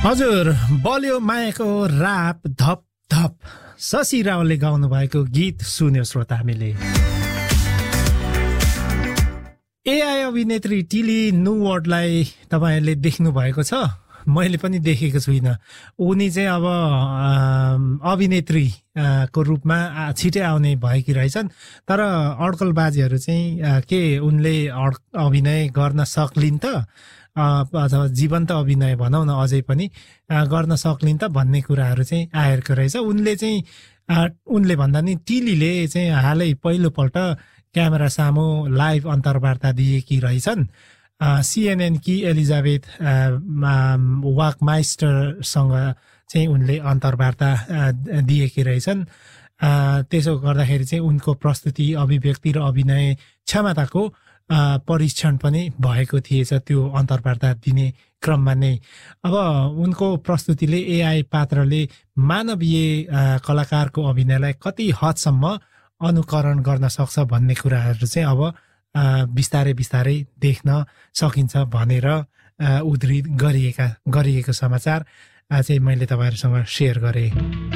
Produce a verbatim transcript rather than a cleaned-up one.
हजुर बल्यो मायाको राप धप धप शशि रावलले गाउनु भएको गीत सुन्यो श्रोता हामीले। एआई अभिनेत्री टिली नुवर्डलाई तपाईहरुले देख्नु भएको छ? मैले पनि देखेको छुइनँ। उनी चाहिँ अब अभिनेत्री को रूपमा छिटै आउने भएकी रहेछन्, तर अड्कलबाजीहरू चाहिँ के उनले अभिनय गर्न सक्लिन् त अथवा जीवन्त अभिनय भनौँ न अझै पनि गर्न सक्लिन् त भन्ने कुराहरू चाहिँ आएको रहेछ। उनले चाहिँ उनले भन्दा नि टिलीले चाहिँ हालै पहिलोपल्ट क्यामेरा सामु लाइभ अन्तर्वार्ता दिएकी रहेछन्। सीएनएन की एलिजाबेथ वाकमाइस्टरसँग चाहिँ उनले अन्तर्वार्ता दिएकी रहेछन्। त्यसो गर्दाखेरि चाहिँ उनको प्रस्तुति, अभिव्यक्ति र अभिनय क्षमताको परीक्षण पनि भएको थिएछ त्यो अन्तर्वार्ता दिने क्रममा नै। अब उनको प्रस्तुतिले एआई पात्रले मानवीय कलाकारको अभिनयलाई कति हदसम्म अनुकरण गर्न सक्छ भन्ने कुराहरू चाहिँ अब बिस्तारै बिस्तारै देख्न सकिन्छ भनेर उद्धृत गरिएका गरिएको समाचार चाहिँ मैले तपाईहरुसँग शेयर गरेँ।